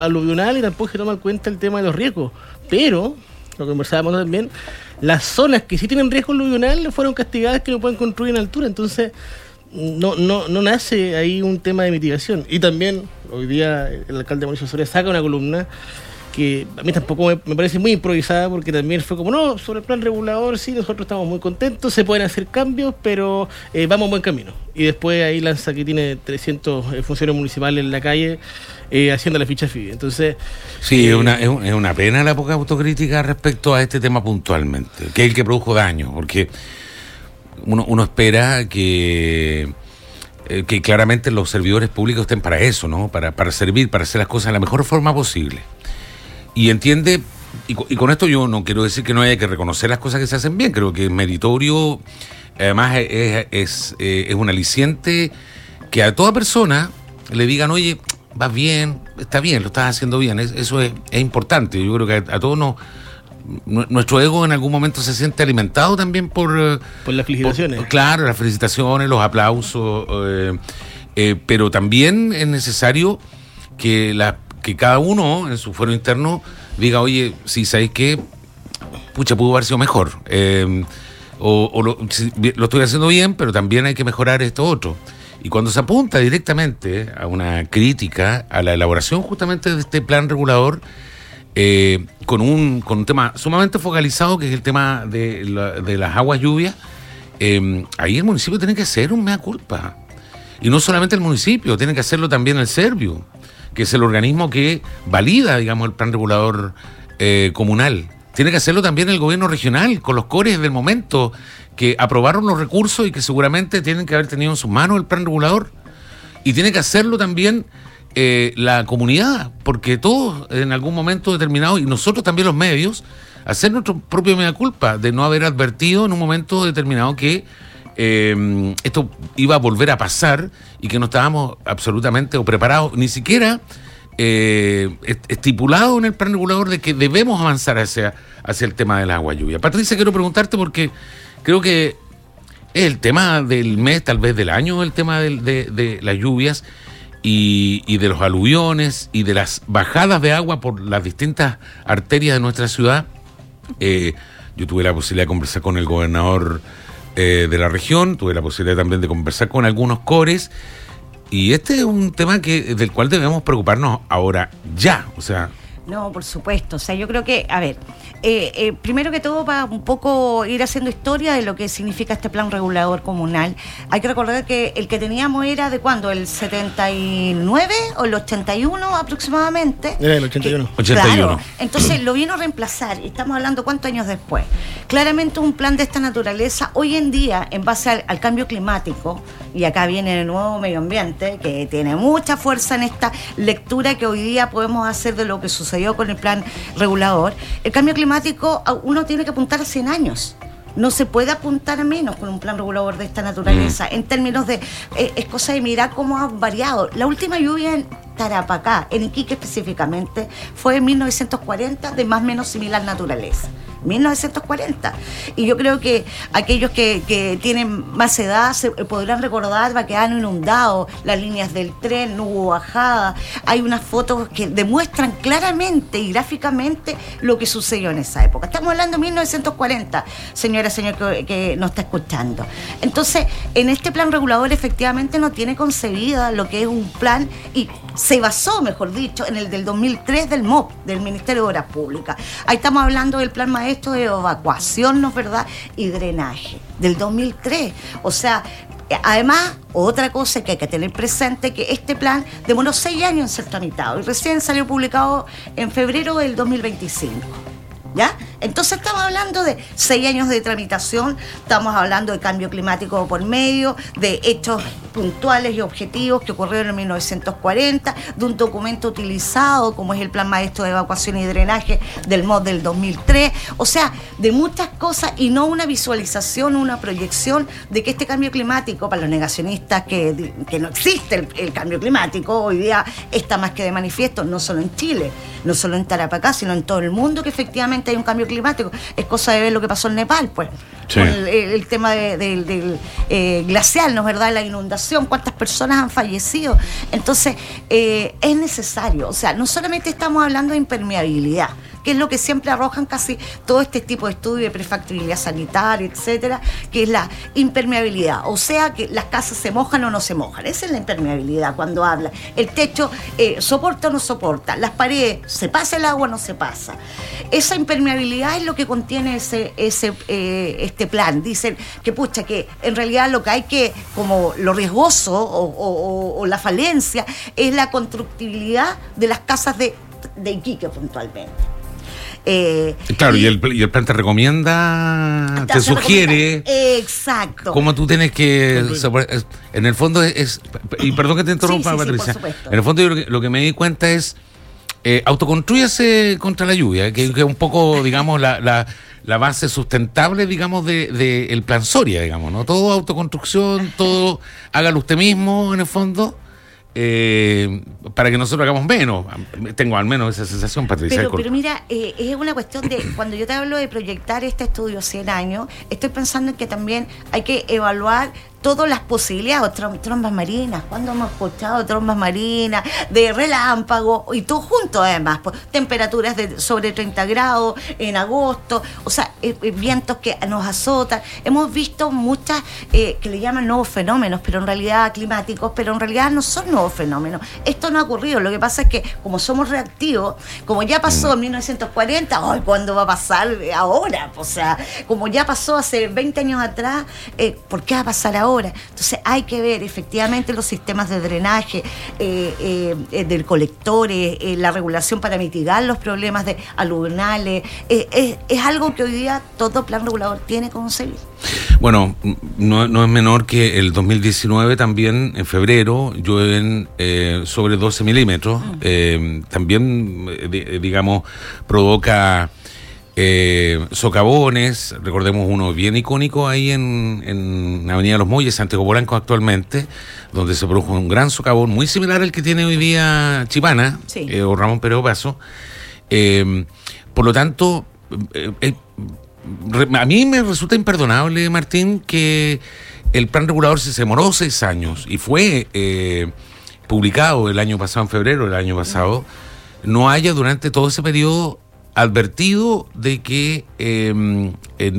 aluvional y tampoco se toma en cuenta el tema de los riesgos. Pero, lo que conversábamos también, las zonas que sí tienen riesgo aluvional fueron castigadas que no pueden construir en altura. Entonces, no nace ahí un tema de mitigación. Y también, hoy día, el alcalde Mauricio Soria saca una columna que a mí tampoco me parece muy improvisada, porque también fue como, no, sobre el plan regulador, sí, nosotros estamos muy contentos, se pueden hacer cambios, pero vamos en buen camino. Y después ahí lanza que tiene 300 funcionarios municipales en la calle haciendo la ficha FIBE. Entonces... Sí, es una pena la poca autocrítica respecto a este tema puntualmente, que es el que produjo daño, porque uno espera que claramente los servidores públicos estén para eso, ¿no? Para servir, para hacer las cosas de la mejor forma posible. Y entiende, y con esto yo no quiero decir que no haya que reconocer las cosas que se hacen bien, creo que es meritorio, además es un aliciente que a toda persona le digan, oye, vas bien, está bien, lo estás haciendo bien, eso es importante. Yo creo que a todos nuestro ego en algún momento se siente alimentado también por las felicitaciones. Claro, las felicitaciones, los aplausos, pero también es necesario que cada uno en su fuero interno diga, oye, si sabéis que pucha, pudo haber sido mejor, lo estoy haciendo bien, pero también hay que mejorar esto otro. Y cuando se apunta directamente a una crítica a la elaboración justamente de este plan regulador, con un tema sumamente focalizado, que es el tema de las aguas lluvias, ahí el municipio tiene que hacer un mea culpa. Y no solamente el municipio, tiene que hacerlo también el Servio, que es el organismo que valida, digamos, el plan regulador comunal. Tiene que hacerlo también el gobierno regional, con los cores del momento, que aprobaron los recursos y que seguramente tienen que haber tenido en sus manos el plan regulador. Y tiene que hacerlo también la comunidad, porque todos en algún momento determinado, y nosotros también los medios, hacer nuestro propio mea culpa de no haber advertido en un momento determinado que esto iba a volver a pasar y que no estábamos absolutamente preparados, ni siquiera estipulado en el plan regulador de que debemos avanzar hacia el tema del agua lluvia. Patricia, quiero preguntarte, porque creo que es el tema del mes, tal vez del año, el tema de las lluvias y de los aluviones y de las bajadas de agua por las distintas arterias de nuestra ciudad. Yo tuve la posibilidad de conversar con el gobernador de la región, tuve la posibilidad también de conversar con algunos cores, y este es un tema del cual debemos preocuparnos ahora ya, o sea... No, por supuesto. O sea, yo creo que, a ver, primero que todo, para un poco ir haciendo historia de lo que significa este plan regulador comunal, hay que recordar que el que teníamos era de ¿cuándo? ¿El 79 o el 81 aproximadamente? Era el 81. 81. Claro, entonces lo vino a reemplazar, y estamos hablando ¿cuántos años después? Claramente un plan de esta naturaleza, hoy en día, en base al cambio climático, y acá viene el nuevo medio ambiente, que tiene mucha fuerza en esta lectura que hoy día podemos hacer de lo que sucedió con el plan regulador. El cambio climático, uno tiene que apuntar a 100 años. No se puede apuntar a menos con un plan regulador de esta naturaleza. En términos de... es cosa de mirar cómo ha variado. La última lluvia en Tarapacá, en Iquique específicamente, fue en 1940, de más o menos similar naturaleza. 1940. Y yo creo que aquellos que tienen más edad se podrán recordar que han inundado las líneas del tren, no hubo bajada. Hay unas fotos que demuestran claramente y gráficamente lo que sucedió en esa época. Estamos hablando de 1940, señor que nos está escuchando. Entonces, en este plan regulador efectivamente no tiene concebida lo que es un plan, y se basó, mejor dicho, en el del 2003 del MOP, del Ministerio de Obras Públicas. Ahí estamos hablando del plan maestro de evacuación, ¿no es verdad?, y drenaje, del 2003. O sea, además, otra cosa que hay que tener presente, que este plan demoró 6 años en ser tramitado y recién salió publicado en febrero del 2025. ¿Ya? Entonces estamos hablando de 6 años de tramitación, estamos hablando de cambio climático por medio, de hechos puntuales y objetivos que ocurrieron en 1940, de un documento utilizado como es el Plan Maestro de Evacuación y Drenaje del MOD del 2003, o sea, de muchas cosas, y no una visualización, una proyección de que este cambio climático, para los negacionistas que no existe el cambio climático, hoy día está más que de manifiesto, no solo en Chile, no solo en Tarapacá, sino en todo el mundo, que efectivamente hay un cambio climático. Es cosa de ver lo que pasó en Nepal, pues, sí, con el tema del glacial, ¿no es verdad?, la inundación inundación, cuántas personas han fallecido. Entonces, es necesario, o sea, no solamente estamos hablando de impermeabilidad, que es lo que siempre arrojan casi todo este tipo de estudios de prefactibilidad sanitaria, etcétera, que es la impermeabilidad, o sea, que las casas se mojan o no se mojan. Esa es la impermeabilidad cuando habla. El techo soporta o no soporta, las paredes, ¿se pasa el agua o no se pasa? Esa impermeabilidad es lo que contiene este plan. Dicen que pucha, que en realidad lo que hay que, como lo riesgoso o la falencia, es la constructibilidad de las casas de Iquique puntualmente. Claro, y el plan te recomienda, te sugiere. Exacto. Cómo tú tienes que. En el fondo y perdón que te interrumpa, Patricia. En el fondo, yo lo que me di cuenta es. Autoconstrúyase contra la lluvia, que es un poco, digamos, la base sustentable, digamos, de el plan Soria, digamos, ¿no? Todo autoconstrucción, todo hágalo usted mismo, en el fondo. Para que nosotros hagamos menos. Tengo al menos esa sensación, Patricia. Pero mira, es una cuestión de, cuando yo te hablo de proyectar este estudio 100 años, estoy pensando en que también hay que evaluar todas las posibilidades, trombas marinas. ¿Cuándo hemos escuchado trombas marinas, de relámpago y todo junto además? Pues, temperaturas de sobre 30 grados en agosto, o sea, vientos que nos azotan. Hemos visto muchas que le llaman nuevos fenómenos, pero en realidad climáticos, pero en realidad no son nuevos fenómenos. Esto no ha ocurrido. Lo que pasa es que como somos reactivos, como ya pasó en 1940, ¡ay! ¿Cuándo va a pasar ahora? O sea, como ya pasó hace 20 años atrás, ¿por qué va a pasar ahora? Entonces hay que ver efectivamente los sistemas de drenaje del colectores, la regulación para mitigar los problemas de aluvionales. Es algo que hoy día todo plan regulador tiene que conseguir. Bueno, no es menor que el 2019 también, en febrero, llueven sobre 12 milímetros. También, digamos, provoca socavones. Recordemos uno bien icónico ahí en Avenida Los Muelles, Santiago Polanco actualmente, donde se produjo un gran socavón muy similar al que tiene hoy día Chipana, sí. O Ramón Pérez Paso. Por lo tanto, a mí me resulta imperdonable, Martín, que el plan regulador se demoró 6 años y fue publicado el año pasado, en febrero del año pasado, no haya durante todo ese periodo advertido de que en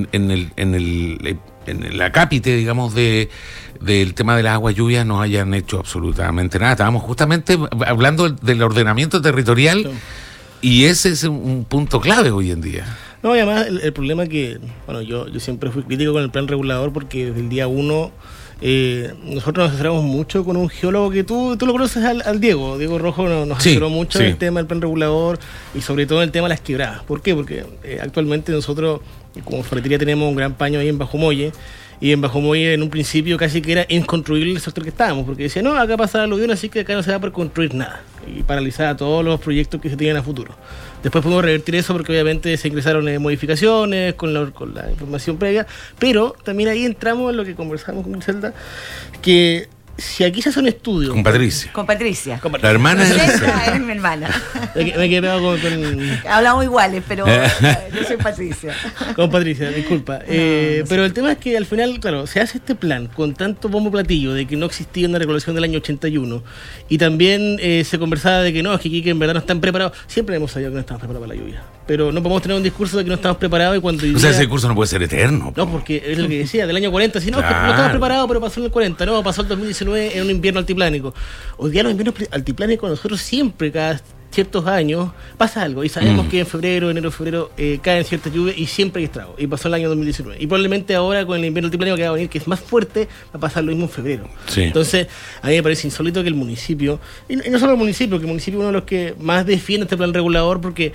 el acápite, digamos, del tema de las aguas lluvias no hayan hecho absolutamente nada. Estábamos justamente hablando del ordenamiento territorial, y ese es un punto clave hoy en día. No, y además el problema que, bueno, yo siempre fui crítico con el plan regulador, porque desde el día 1 nosotros nos asesoramos mucho con un geólogo que tú lo conoces, al Diego Rojo, nos asesoró mucho en el tema del plan regulador y sobre todo en el tema de las quebradas. ¿Por qué? Porque actualmente nosotros como ferretería tenemos un gran paño ahí en Bajo Muelle, y en Bajo Muelle en un principio casi que era inconstruible el sector que estábamos, porque decía, no, acá pasa el aluvión, así que acá no se va a poder construir nada, y paralizaba todos los proyectos que se tenían a futuro. Después pudimos revertir eso porque obviamente se ingresaron modificaciones con la información previa, pero también ahí entramos en lo que conversamos con Griselda, que si aquí se hace un estudio... Con Patricia. La hermana de Griselda. Es mi hermana. Me quedé pegado con... Hablamos iguales, pero yo soy Patricia. Con Patricia, disculpa. No pero el tema es que al final, claro, se hace este plan con tanto bombo platillo de que no existía una regulación del año 81, y también se conversaba de que no, es que aquí en verdad no están preparados. Siempre hemos sabido que no estamos preparados para la lluvia, pero no podemos tener un discurso de que no estamos preparados, y cuando... O sea, ese discurso no puede ser eterno. No, porque es lo que decía, del año 40, si no, claro, es que no estamos preparados, pero pasó en el 40, no, pasó el 2019 en un invierno altiplánico. Hoy día los inviernos altiplánicos nosotros siempre, cada ciertos años, pasa algo, y sabemos que en enero, febrero caen ciertas lluvias y siempre hay estragos, y pasó el año 2019, y probablemente ahora con el invierno altiplánico que va a venir, que es más fuerte, va a pasar lo mismo en febrero. Entonces a mí me parece insólito que el municipio, y no solo el municipio, que el municipio es uno de los que más defiende este plan regulador, porque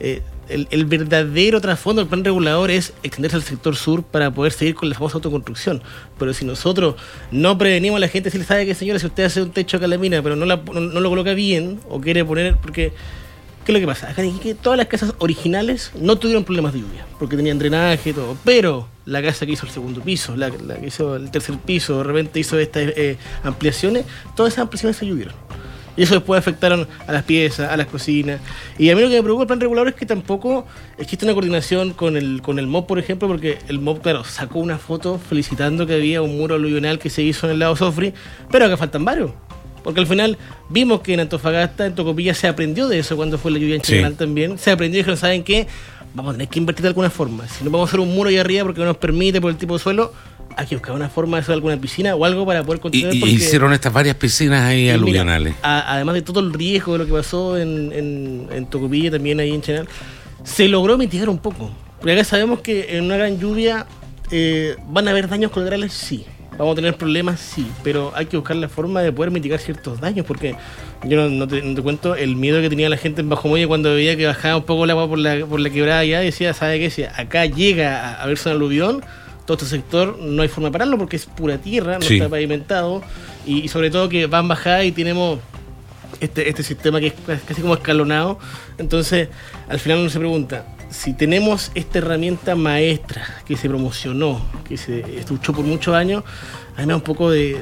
el verdadero trasfondo del plan regulador es extenderse al sector sur para poder seguir con la famosa autoconstrucción. Pero si nosotros no prevenimos a la gente, si le sabe que, señora, si usted hace un techo acá en la mina, pero no lo coloca bien, o quiere poner, porque ¿qué es lo que pasa? Acá en Iquique todas las casas originales no tuvieron problemas de lluvia, porque tenían drenaje y todo, pero la casa que hizo el segundo piso, la que hizo el tercer piso, de repente hizo estas ampliaciones, todas esas ampliaciones se llovieron. Y eso después afectaron a las piezas, a las cocinas. Y a mí lo que me preocupa el plan regulador es que tampoco existe una coordinación con el MOB, por ejemplo, porque el MOB, claro, sacó una foto felicitando que había un muro aluvional que se hizo en el lago Sofri, pero acá faltan varios. Porque al final vimos que en Antofagasta, en Tocopilla, se aprendió de eso cuando fue la lluvia en Chequenal también. Se aprendió y dijeron, ¿saben qué? Vamos a tener que invertir de alguna forma. Si no vamos a hacer un muro ahí arriba porque no nos permite por el tipo de suelo, hay que buscar una forma de hacer alguna piscina o algo para poder contener. Y hicieron estas varias piscinas ahí aluvionales. Además de todo el riesgo de lo que pasó en Tocopilla, también ahí en Chequenal, se logró mitigar un poco. Porque acá sabemos que en una gran lluvia van a haber daños colaterales, sí. Vamos a tener problemas, sí, pero hay que buscar la forma de poder mitigar ciertos daños, porque yo no te cuento el miedo que tenía la gente en Bajo Muelle cuando veía que bajaba un poco el agua por la quebrada allá, y decía, ¿sabe qué? Si acá llega a verse un aluvión, todo este sector no hay forma de pararlo porque es pura tierra, no está pavimentado, y sobre todo que van bajadas y tenemos este sistema que es casi como escalonado. Entonces, al final uno se pregunta, si tenemos esta herramienta maestra que se promocionó, que se estuchó por muchos años, a mí me da un poco de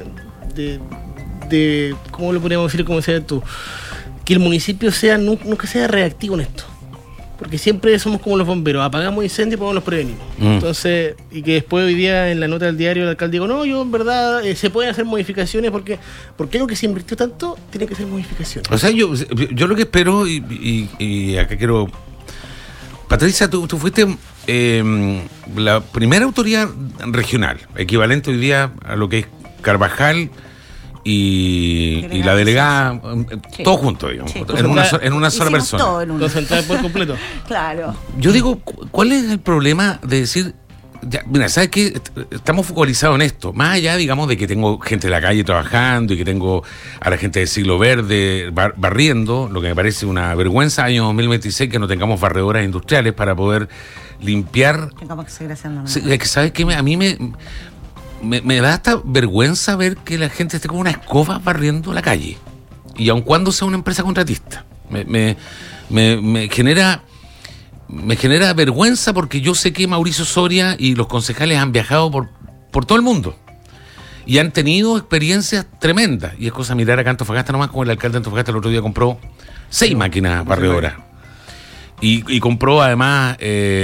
¿cómo lo podríamos decir? Como decías tú, que el municipio nunca sea reactivo en esto. Porque siempre somos como los bomberos, apagamos incendios y podemos los prevenimos. Entonces, y que después hoy día en la nota del diario el alcalde dijo, no, yo en verdad se pueden hacer modificaciones porque algo que se invirtió tanto tiene que ser modificaciones. O sea, yo lo que espero, y acá quiero... Patricia, tú fuiste la primera autoridad regional, equivalente hoy día a lo que es Carvajal y la delegada, todos juntos, digamos, en una sola persona. Concentrada por completo. Claro. Yo digo, ¿cuál es el problema de decir, ya, mira, ¿sabes qué? Estamos focalizados en esto, más allá, digamos, de que tengo gente de la calle trabajando y que tengo a la gente de Siglo Verde barriendo, lo que me parece una vergüenza, año 2026, que no tengamos barredoras industriales para poder limpiar. Tengamos que seguir haciendo nada. Sí, es que, ¿sabes qué? A mí me da hasta vergüenza ver que la gente esté con una escoba barriendo la calle. Y aun cuando sea una empresa contratista. Me genera vergüenza porque yo sé que Mauricio Soria y los concejales han viajado por todo el mundo. Y han tenido experiencias tremendas. Y es cosa mirar acá en Antofagasta nomás, como el alcalde de Antofagasta el otro día compró 6 máquinas barredoras. Y compró además...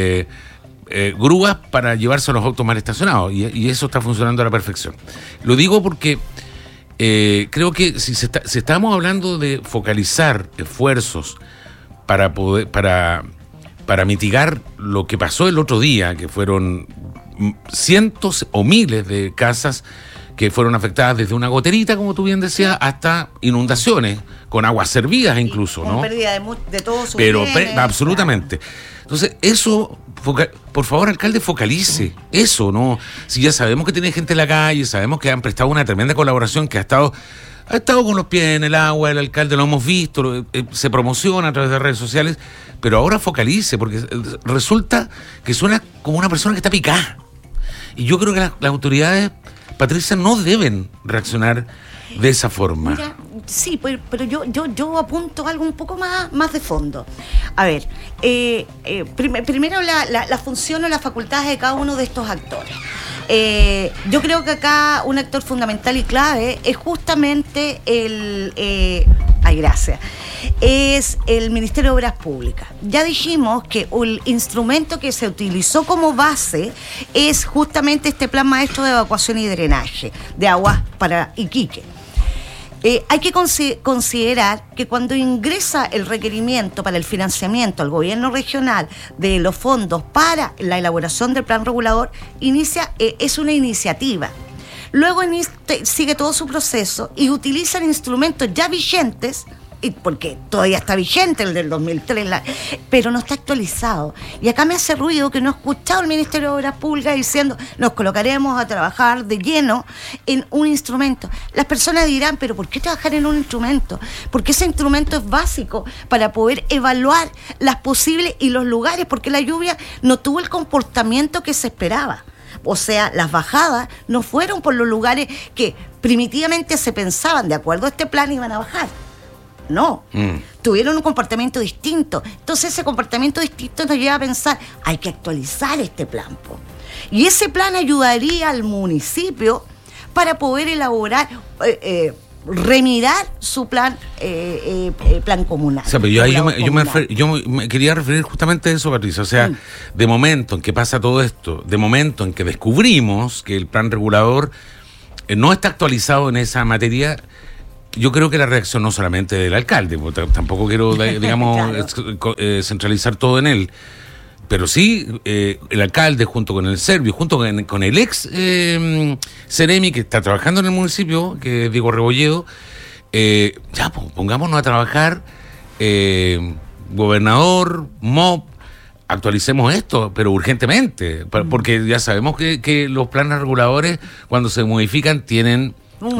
grúas para llevarse a los autos mal estacionados y eso está funcionando a la perfección. Lo digo porque creo que si estamos hablando de focalizar esfuerzos para mitigar lo que pasó el otro día, que fueron cientos o miles de casas que fueron afectadas desde una goterita, como tú bien decías, hasta inundaciones, con aguas servidas incluso, ¿no? Pérdida de todo su Pero bienes, absolutamente. Claro. Entonces, eso, por favor, alcalde, focalice eso, ¿no? Si ya sabemos que tiene gente en la calle, sabemos que han prestado una tremenda colaboración, que ha estado con los pies en el agua, el alcalde lo hemos visto, se promociona a través de redes sociales, pero ahora focalice, porque resulta que suena como una persona que está picada. Y yo creo que las autoridades, Patricia, no deben reaccionar de esa forma. Mira, sí, pero yo apunto algo un poco más de fondo. A ver, primero la función o las facultades de cada uno de estos actores. Yo creo que acá un actor fundamental y clave es justamente es el Ministerio de Obras Públicas. Ya dijimos que el instrumento que se utilizó como base es justamente este plan maestro de evacuación y drenaje de aguas para Iquique. Hay que considerar que cuando ingresa el requerimiento para el financiamiento al gobierno regional de los fondos para la elaboración del plan regulador, es una iniciativa. Luego sigue todo su proceso y utilizan instrumentos ya vigentes, porque todavía está vigente el del 2003, pero no está actualizado. Y acá me hace ruido que no he escuchado al Ministerio de Obras Públicas diciendo nos colocaremos a trabajar de lleno en un instrumento. Las personas dirán, pero ¿por qué trabajar en un instrumento? Porque ese instrumento es básico para poder evaluar las posibles y los lugares, porque la lluvia no tuvo el comportamiento que se esperaba. O sea, las bajadas no fueron por los lugares que primitivamente se pensaban, de acuerdo a este plan, iban a bajar. No, tuvieron un comportamiento distinto. Entonces ese comportamiento distinto nos lleva a pensar, hay que actualizar este plan, Y ese plan ayudaría al municipio para poder elaborar remirar su plan comunal. O sea, pero yo me quería referir justamente a eso, Patricia. O sea, de momento en que pasa todo esto, de momento en que descubrimos que el plan regulador no está actualizado en esa materia, yo creo que la reacción no solamente del alcalde, porque tampoco quiero, digamos, claro, centralizar todo en él, pero sí el alcalde junto con el Servio, junto con el ex Ceremi que está trabajando en el municipio, que es Diego Rebolledo, ya, pongámonos a trabajar, gobernador, MOP, actualicemos esto, pero urgentemente, porque ya sabemos que los planes reguladores, cuando se modifican, tienen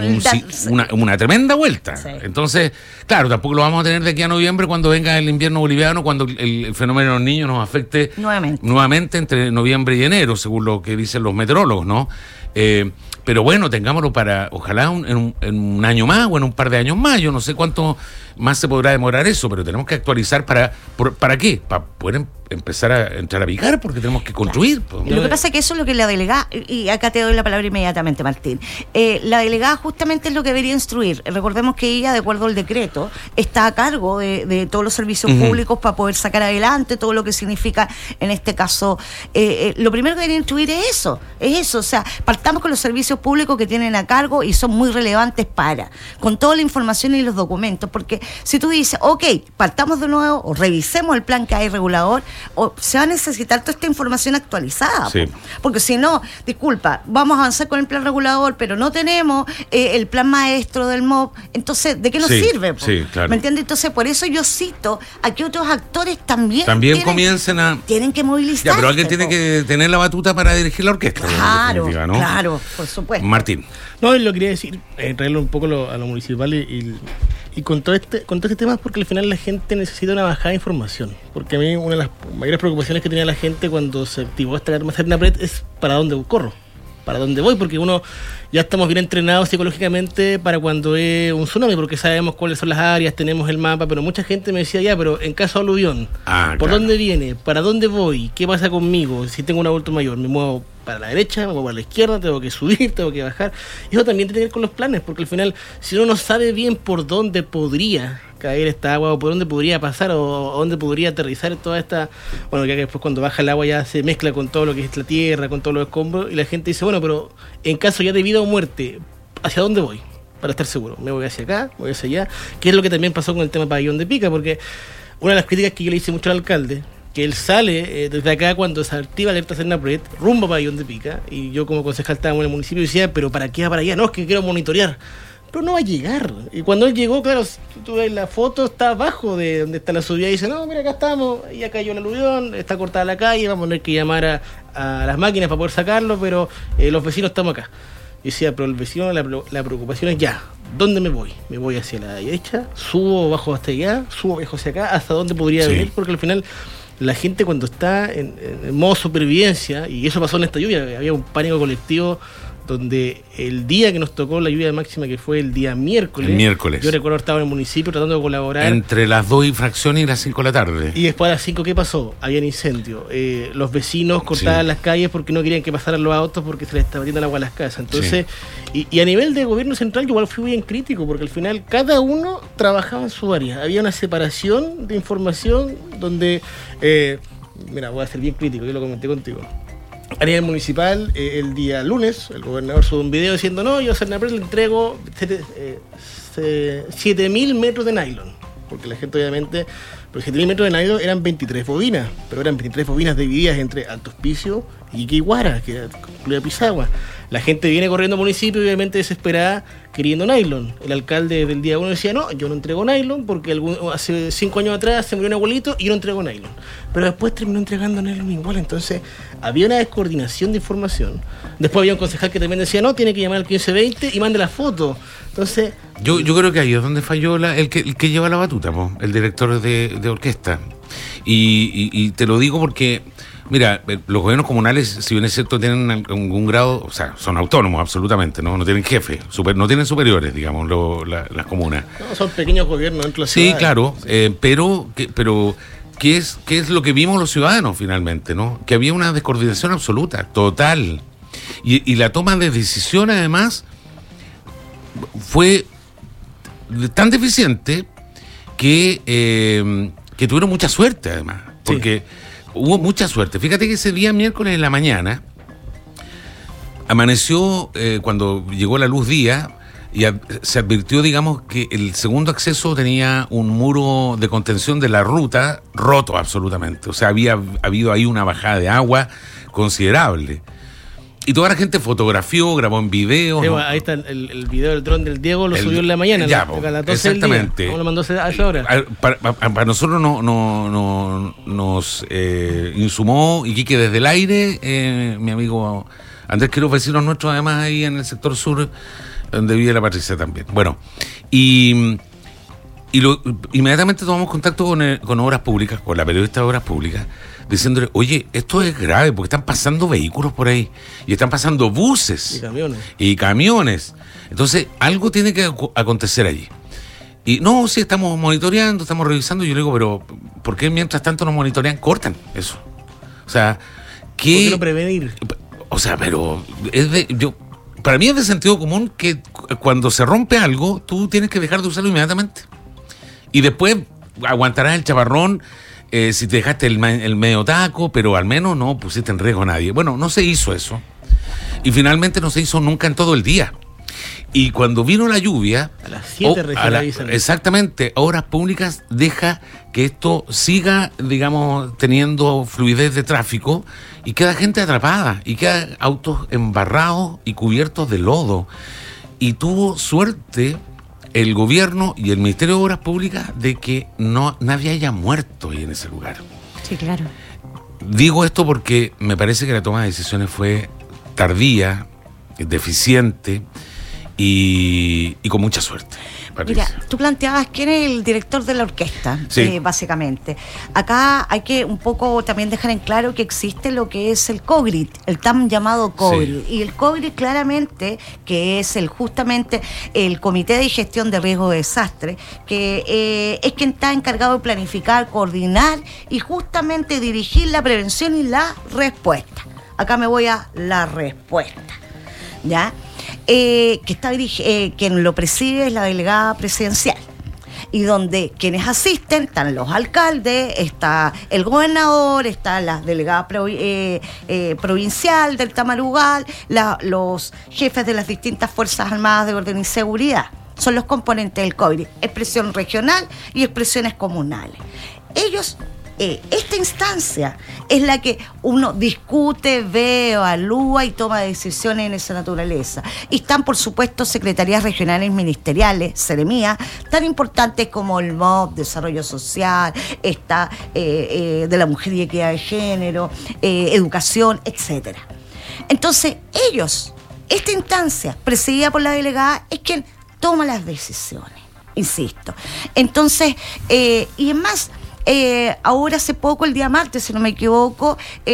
una tremenda vuelta. Sí. Entonces, claro, tampoco lo vamos a tener de aquí a noviembre, cuando venga el invierno boliviano, cuando el fenómeno de los niños nos afecte nuevamente entre noviembre y enero, según lo que dicen los meteorólogos, ¿no? Pero bueno, tengámoslo para, ojalá en un año más o en un par de años más. Yo no sé cuánto más se podrá demorar eso, pero tenemos que actualizar ¿para qué? Para poder empezar a entrar a picar, porque tenemos que construir. Claro. Lo que pasa es que eso es lo que la delegada, y acá te doy la palabra inmediatamente, Martín, la delegada justamente es lo que debería instruir. Recordemos que ella, de acuerdo al decreto, está a cargo de todos los servicios públicos para poder sacar adelante todo lo que significa, en este caso, lo primero que debería instruir es eso, o sea, partamos con los servicios públicos que tienen a cargo y son muy relevantes con toda la información y los documentos, porque si tú dices, ok, partamos de nuevo o revisemos el plan que hay regulador, o se va a necesitar toda esta información actualizada, sí, porque si no, disculpa, vamos a avanzar con el plan regulador, pero no tenemos el plan maestro del MOP, entonces, ¿de qué nos sirve? Sí, claro. ¿Me entiendes? Entonces, por eso yo cito a que otros actores también tienen que movilizarse. Ya, pero alguien tiene que tener la batuta para dirigir la orquesta. Claro, ¿no? Claro, por supuesto. Martín. No, lo quería decir, traerlo un poco a lo municipal y con todo este tema, es porque al final la gente necesita una bajada de información. Porque a mí una de las mayores preocupaciones que tenía la gente cuando se activó esta alarma Cernapred es para dónde corro, para dónde voy, porque uno ya estamos bien entrenados psicológicamente para cuando es un tsunami, porque sabemos cuáles son las áreas, tenemos el mapa, pero mucha gente me decía, ya, pero en caso de aluvión, ¿por dónde viene? ¿Para dónde voy? ¿Qué pasa conmigo? Si tengo un adulto mayor, ¿me muevo para la derecha, me muevo para la izquierda, tengo que subir, tengo que bajar? Y eso también tiene que ver con los planes, porque al final, si uno no sabe bien por dónde podría caer esta agua, o por dónde podría pasar, o dónde podría aterrizar toda esta, bueno, que después cuando baja el agua ya se mezcla con todo lo que es la tierra, con todos los escombros, y la gente dice, bueno, pero en caso ya de vida o muerte, ¿hacia dónde voy? Para estar seguro, me voy hacia acá, voy hacia allá, que es lo que también pasó con el tema Pabellón de Pica, porque una de las críticas que yo le hice mucho al alcalde, que él sale desde acá cuando se activa alerta Cernapred, rumbo a Pabellón de Pica, y yo como concejal estábamos en el municipio y decía, pero ¿para qué va para allá? No, es que quiero monitorear. Pero no va a llegar. Y cuando él llegó, claro, si tú ves la foto, está abajo de donde está la subida y dice, no, mira, acá estamos, ya cayó el aluvión, está cortada la calle, vamos a tener que llamar a las máquinas para poder sacarlo, pero los vecinos estamos acá. Y decía, pero el vecino, la preocupación es ya, ¿dónde me voy? ¿Me voy hacia la derecha? ¿Subo, bajo hasta allá? ¿Subo, bajo hacia acá? ¿Hasta dónde podría venir? Porque al final la gente cuando está en modo supervivencia, y eso pasó en esta lluvia, había un pánico colectivo donde el día que nos tocó la lluvia máxima, que fue el día miércoles. Yo recuerdo estaba en el municipio tratando de colaborar. Entre las 2 y fracciones y las 5 de la tarde. Y después a las 5, ¿qué pasó? Había incendio. Los vecinos cortaban las calles porque no querían que pasaran los autos porque se les estaba metiendo el agua a las casas. Entonces, y a nivel de gobierno central, yo igual fui bien crítico, porque al final cada uno trabajaba en su área. Había una separación de información donde, mira, voy a ser bien crítico, yo lo comenté contigo. A nivel municipal, el día lunes, el gobernador subió un video diciendo, no, yo a Cernapred le entrego 7.000 metros de nylon, porque la gente obviamente, pero 7.000 metros de nylon eran 23 bobinas, pero eran 23 bobinas divididas entre Alto Hospicio y Quiguara, que incluía Pisagua. La gente viene corriendo al municipio, obviamente desesperada, queriendo nylon. El alcalde del día 1 decía, no, yo no entrego nylon porque hace 5 años atrás se murió un abuelito y yo no entrego nylon. Pero después terminó entregando nylon igual, entonces había una descoordinación de información. Después había un concejal que también decía, no, tiene que llamar al 1520 y mande la foto. Entonces, yo creo que ahí es donde falló el que lleva la batuta, el director de orquesta. Y te lo digo porque, mira, los gobiernos comunales, si bien es cierto, tienen algún grado, o sea, son autónomos absolutamente, no tienen jefe, no tienen superiores, digamos, las comunas. No, son pequeños gobiernos dentro de la ciudad. Sí, claro, sí. Pero ¿qué es lo que vimos los ciudadanos finalmente, no? Que había una descoordinación absoluta, total. Y la toma de decisión, además, fue tan deficiente que tuvieron mucha suerte, además. Porque hubo mucha suerte. Fíjate que ese día, miércoles en la mañana, amaneció, cuando llegó la luz día, y se advirtió, digamos, que el segundo acceso tenía un muro de contención de la ruta roto absolutamente. O sea, había habido ahí una bajada de agua considerable. Y toda la gente fotografió, grabó en video. Sí, ¿no? Ahí está el video del dron del Diego, lo subió en la mañana. Ya, a las 12 exactamente. ¿Cómo lo mandó a esa hora? Para nosotros nos insumó Iquique desde el aire, mi amigo Andrés Quiroz, vecinos nuestros, además, ahí en el sector sur, donde vive la Patricia también. Bueno, inmediatamente tomamos contacto con Obras Públicas, con la periodista de Obras Públicas, diciéndole, oye, esto es grave, porque están pasando vehículos por ahí, y están pasando buses. Y camiones. Entonces, algo tiene que acontecer allí. Y no, sí, estamos monitoreando, estamos revisando, y yo le digo, pero ¿por qué mientras tanto nos monitorean? Cortan eso. O sea, ¿por qué no prevenir? O sea, pero para mí es de sentido común que cuando se rompe algo, tú tienes que dejar de usarlo inmediatamente. Y después aguantarás el chaparrón si te dejaste el medio taco, pero al menos no pusiste en riesgo a nadie. Bueno, no se hizo eso. Y finalmente no se hizo nunca en todo el día. Y cuando vino la lluvia, a las 7 recién exactamente, Obras Públicas deja que esto siga, digamos, teniendo fluidez de tráfico, y queda gente atrapada, y quedan autos embarrados y cubiertos de lodo. Y tuvo suerte el gobierno y el Ministerio de Obras Públicas de que nadie haya muerto ahí en ese lugar. Sí, claro. Digo esto porque me parece que la toma de decisiones fue tardía, deficiente y con mucha suerte. Patricia. Mira, tú planteabas quién es el director de la orquesta, sí. Básicamente. Acá hay que un poco también dejar en claro que existe lo que es el COGRID, el tan llamado COGRID. Sí. Y el COGRID claramente, que es justamente el Comité de Gestión de Riesgo de Desastre, que es quien está encargado de planificar, coordinar y justamente dirigir la prevención y la respuesta. Acá me voy a la respuesta, ¿ya? Quien lo preside es la delegada presidencial, y donde quienes asisten están los alcaldes, está el gobernador, está la delegada provincial del Tamarugal, los jefes de las distintas Fuerzas Armadas de Orden y Seguridad. Son los componentes del COVID, expresión regional y expresiones comunales. Esta instancia es la que uno discute, ve, evalúa y toma decisiones en esa naturaleza. Y están, por supuesto, secretarías regionales ministeriales, seremías, tan importantes como el MOB, Desarrollo Social, está de la Mujer y Equidad de Género, Educación, etcétera. Entonces, esta instancia, presidida por la delegada, es quien toma las decisiones, insisto. Entonces, y es más, ahora hace poco, el día martes, si no me equivoco,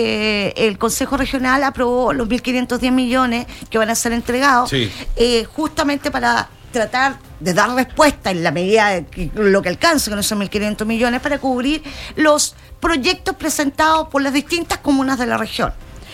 el Consejo Regional aprobó los 1.510 millones que van a ser entregados, sí. Justamente para tratar de dar respuesta en la medida de lo que alcance, que no son 1.500 millones, para cubrir los proyectos presentados por las distintas comunas de la región.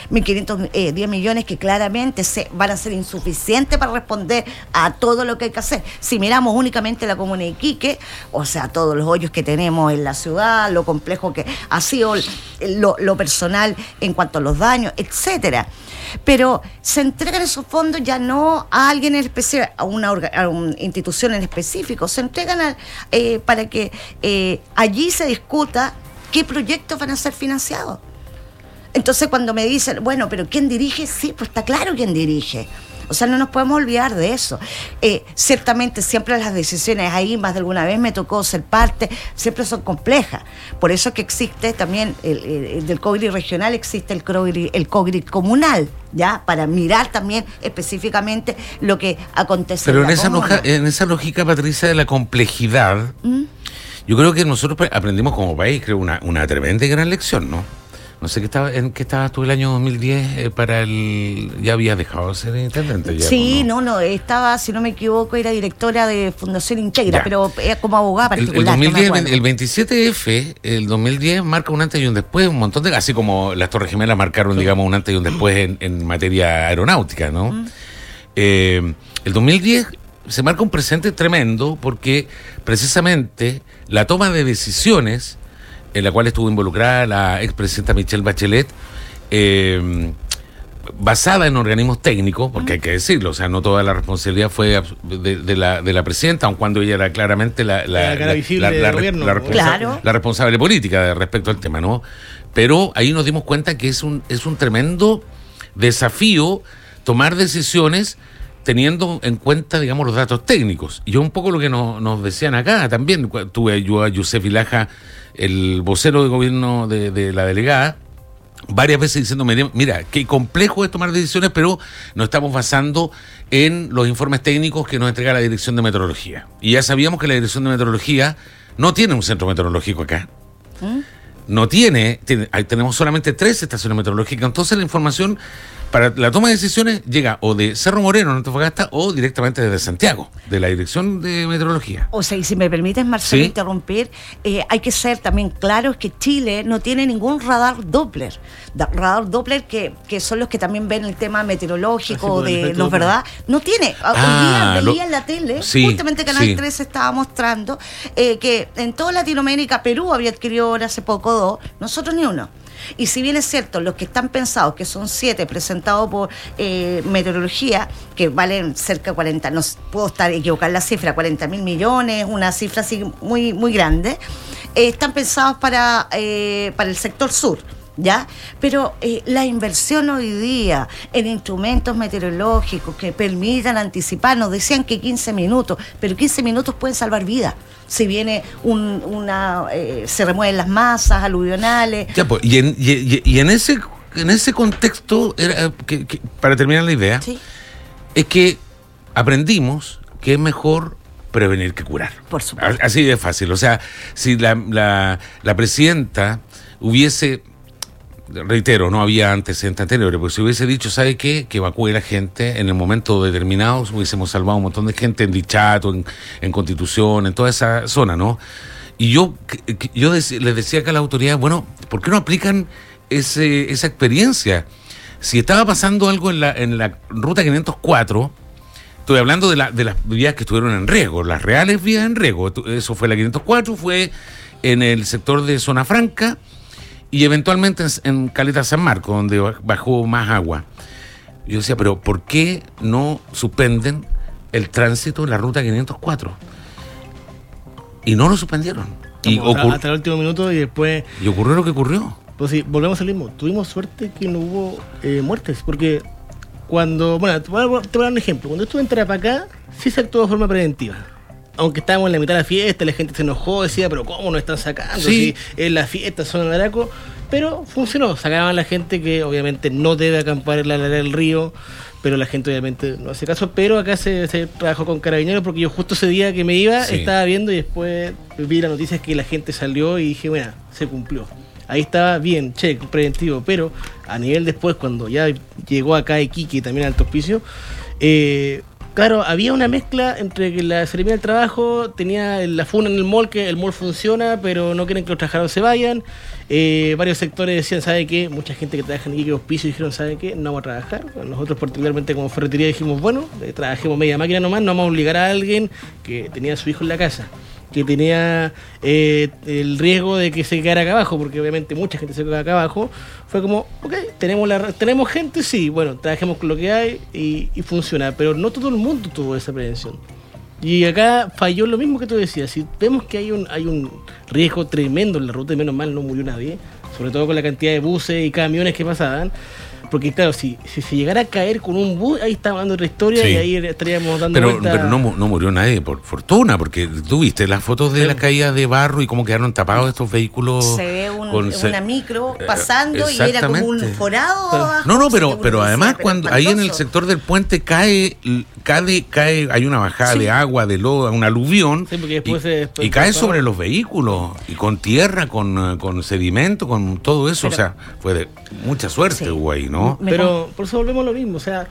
1.510 millones que claramente van a ser insuficientes para responder a todo lo que hay que hacer. Si miramos únicamente la comuna de Iquique, o sea, todos los hoyos que tenemos en la ciudad, lo complejo que ha sido lo personal en cuanto a los daños, etcétera. Pero se entregan esos fondos ya no a alguien en especial, a una institución en específico, se entregan para que allí se discuta qué proyectos van a ser financiados. Entonces, cuando me dicen, bueno, pero ¿quién dirige? Sí, pues está claro quién dirige. O sea, no nos podemos olvidar de eso. Ciertamente, siempre las decisiones ahí, más de alguna vez me tocó ser parte, siempre son complejas. Por eso es que existe también, del COGRI regional, existe el COGRI comunal, ¿ya? Para mirar también específicamente lo que acontece. Pero en esa lógica, Patricia, de la complejidad, yo creo que nosotros aprendimos como país, creo, una tremenda y gran lección, ¿no? No sé en qué estabas tú el año 2010 ya habías dejado de ser intendente. Ya, sí, no, estaba, si no me equivoco, era directora de Fundación Integra, ya. Pero como abogada particular. El 2010, el 27F, el 2010 marca un antes y un después, un montón de, así como las Torres Gemelas marcaron, digamos, un antes y un después en materia aeronáutica, ¿no? El 2010 se marca un presente tremendo porque precisamente la toma de decisiones en la cual estuvo involucrada la expresidenta Michelle Bachelet, basada en organismos técnicos, porque hay que decirlo, o sea, no toda la responsabilidad fue de la presidenta, aun cuando ella era claramente la responsable política respecto al tema, ¿no? Pero ahí nos dimos cuenta que es un tremendo desafío tomar decisiones teniendo en cuenta, digamos, los datos técnicos. Y yo un poco lo que nos decían acá también, tuve yo a Yusef Ilaja, el vocero de gobierno de la delegada, varias veces diciéndome, mira, qué complejo es tomar decisiones, pero nos estamos basando en los informes técnicos que nos entrega la Dirección de Meteorología. Y ya sabíamos que la Dirección de Meteorología no tiene un centro meteorológico acá. No tenemos solamente 3 estaciones meteorológicas, entonces la información para la toma de decisiones llega o de Cerro Moreno, en Antofagasta, o directamente desde Santiago, de la Dirección de Meteorología. O sea, y si me permites, Marcelo, ¿Sí? interrumpir, hay que ser también claros que Chile no tiene ningún radar Doppler. Radar Doppler que son los que también ven el tema meteorológico, de los verdad. No tiene. Hoy día veía en la tele, sí, justamente Canal 3 estaba mostrando que en toda Latinoamérica, Perú había adquirido ahora hace poco 2, nosotros ni uno. Y si bien es cierto, los que están pensados, que son 7 presentados por meteorología, que valen cerca de 40, no puedo equivocar la cifra, 40.000 millones, una cifra así muy, muy grande, están pensados para el sector sur. ¿Ya? Pero la inversión hoy día en instrumentos meteorológicos que permitan anticipar, nos decían que 15 minutos, pero 15 minutos pueden salvar vidas. Si viene se remueven las masas aluvionales. Ya, pues, y en ese contexto, para terminar la idea, ¿sí? Es que aprendimos que es mejor prevenir que curar. Por supuesto. Así de fácil. O sea, si la presidenta hubiese... Reitero, no había antecedentes anteriores, porque si hubiese dicho, ¿sabe qué? Que evacúe la gente en el momento determinado, hubiésemos salvado un montón de gente en Dichato, en Constitución, en toda esa zona, ¿no? Y yo les decía acá a la autoridad, bueno, ¿por qué no aplican esa experiencia? Si estaba pasando algo en la ruta 504, estoy hablando de las vías que estuvieron en riesgo, las reales vías en riesgo. Eso fue la 504, fue en el sector de Zona Franca, y eventualmente en Caleta San Marcos, donde bajó más agua. Yo decía, pero ¿por qué no suspenden el tránsito en la ruta 504? Y no lo suspendieron. Hasta el último minuto y después... Y ocurrió lo que ocurrió. Pues sí, volvemos al mismo. Tuvimos suerte que no hubo muertes, porque cuando... Bueno, te voy a dar un ejemplo. Cuando estuve en Tarapacá, sí se actuó de forma preventiva. Aunque estábamos en la mitad de la fiesta, la gente se enojó, decía, pero ¿cómo nos están sacando? Sí. Si es la fiesta, son el Araco. Pero funcionó, sacaban a la gente que obviamente no debe acampar en la ladera del río, pero la gente obviamente no hace caso. Pero acá se trabajó con carabineros, porque yo justo ese día que me iba, sí, estaba viendo y después vi la noticia que la gente salió y dije, bueno, se cumplió. Ahí estaba bien, check, preventivo, pero a nivel después, cuando ya llegó acá Iquique y también Alto Hospicio, claro, había una mezcla entre que la Seremía del Trabajo tenía la funa en el mall, que el mall funciona, pero no quieren que los trabajadores se vayan. Varios sectores decían, ¿sabe qué? Mucha gente que trabaja en Iquique Hospicio dijeron, ¿sabe qué? No vamos a trabajar. Nosotros particularmente como ferretería dijimos, bueno, trabajemos media máquina nomás, no vamos a obligar a alguien que tenía a su hijo en la casa, que tenía el riesgo de que se quedara acá abajo, porque obviamente mucha gente se queda acá abajo. Fue como, ok, tenemos gente, sí, bueno, trabajemos con lo que hay y funciona, pero no todo el mundo tuvo esa prevención. Y acá falló lo mismo que tú decías. Si vemos que hay un riesgo tremendo en la ruta, y menos mal no murió nadie, sobre todo con la cantidad de buses y camiones que pasaban. Porque claro, si se llegara a caer con un bus, ahí estamos hablando de otra historia, sí, y ahí estaríamos dando vuelta. Pero no murió nadie, por fortuna, porque tú viste las fotos de la caída de barro y cómo quedaron tapados estos vehículos. Se ve una micro pasando y era como un forado. No, pero además cuando ahí en el sector del puente cae, hay una bajada, sí, de agua, de lodo, un aluvión, sí, y cae sobre los vehículos, y con tierra, con sedimento, con todo eso, o sea, fue de mucha suerte, sí, hubo ahí, ¿no? Pero por eso volvemos a lo mismo, o sea,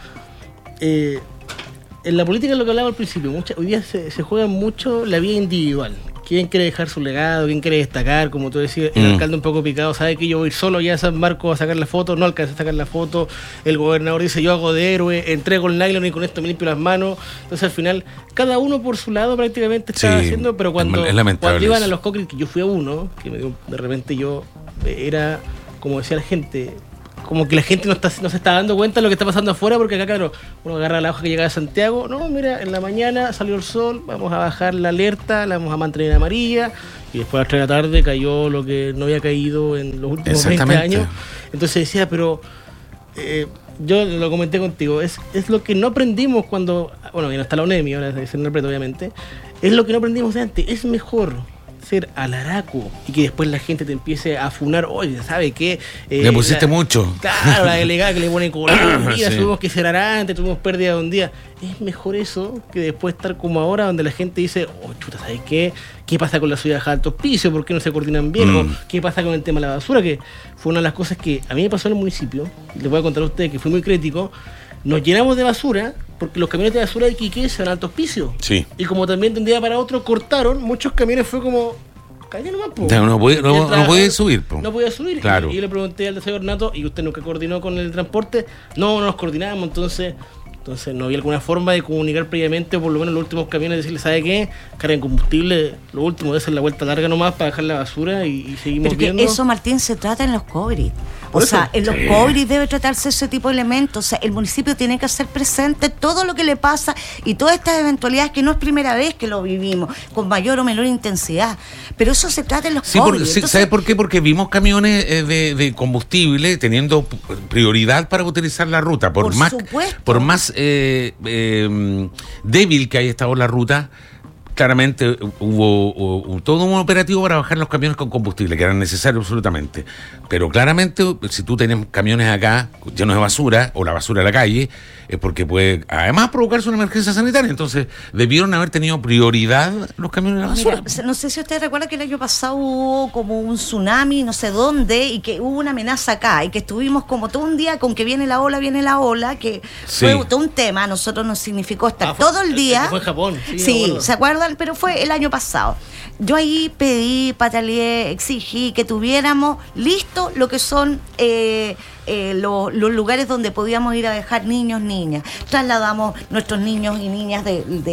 en la política es lo que hablaba al principio, hoy día se juega mucho la vía individual, quién quiere dejar su legado, quién quiere destacar, como tú decías, el alcalde un poco picado, sabe que yo voy solo ya a San Marcos a sacar la foto, no alcancé a sacar la foto, el gobernador dice yo hago de héroe, entrego el nylon y con esto me limpio las manos, entonces al final cada uno por su lado prácticamente estaba haciendo, pero cuando iban a los Cochrane, que yo fui a uno, que me dio, de repente yo era, como decía la gente, como que la gente no se está dando cuenta de lo que está pasando afuera, porque acá, claro, uno agarra la hoja que llega de Santiago, no, mira, en la mañana salió el sol, vamos a bajar la alerta, la vamos a mantener amarilla, y después a las 3 de la tarde cayó lo que no había caído en los últimos 20 años. Entonces decía, pero yo lo comenté contigo, es lo que no aprendimos cuando, bueno, viene hasta la UNEMI, ahora se interpreta obviamente, es lo que no aprendimos de antes, es mejor ser alaraco y que después la gente te empiece a funar, oye, ¿sabe qué? Le pusiste mucho. Claro, la delegada que le pone color, mira, tuvimos que ser arante, tuvimos pérdida de un día. Es mejor eso que después estar como ahora, donde la gente dice, oh, chuta, ¿sabes qué? ¿Qué pasa con la ciudad de alto hospicio? ¿Por qué no se coordinan bien? ¿O qué pasa con el tema de la basura? Que fue una de las cosas que a mí me pasó en el municipio, les voy a contar a ustedes que fui muy crítico. Nos llenamos de basura porque los camiones de basura de Iquique se van a alto hospicio. Sí. Y como también de un día para otro cortaron, muchos camiones fue como, cállate nomás, po. No podía subir, po. No podía subir. Claro. Y yo le pregunté al señor Nato, ¿y usted nunca coordinó con el transporte? No nos coordinamos, entonces no había alguna forma de comunicar previamente, o por lo menos los últimos camiones, decirle, ¿sabe qué? Carguen combustible, lo último de hacer la vuelta larga nomás para dejar la basura y seguimos viendo. Eso, Martín, se trata en los Cochrane. O sea, en los Cochrane debe tratarse ese tipo de elementos. O sea, el municipio tiene que hacer presente todo lo que le pasa y todas estas eventualidades que no es primera vez que lo vivimos, con mayor o menor intensidad. Pero eso se trata en los Cochrane. Entonces, ¿sabe por qué? Porque vimos camiones de combustible teniendo prioridad para utilizar la ruta. Por más débil que haya estado la ruta, claramente hubo todo un operativo para bajar los camiones con combustible, que eran necesarios absolutamente. Pero claramente, si tú tienes camiones acá llenos de basura, o la basura de la calle, es porque puede además provocarse una emergencia sanitaria. Entonces, debieron haber tenido prioridad los camiones de basura. Mira, no sé si usted recuerda que el año pasado hubo como un tsunami, no sé dónde, y que hubo una amenaza acá, y que estuvimos como todo un día con que viene la ola, que fue todo un tema. A nosotros nos significó estar todo el día. Fue en Japón. Sí, ¿se acuerdan? Pero fue el año pasado. Yo ahí pedí, pataleé, exigí que tuviéramos listo lo que son los lugares donde podíamos ir a dejar niños, niñas. Trasladamos nuestros niños y niñas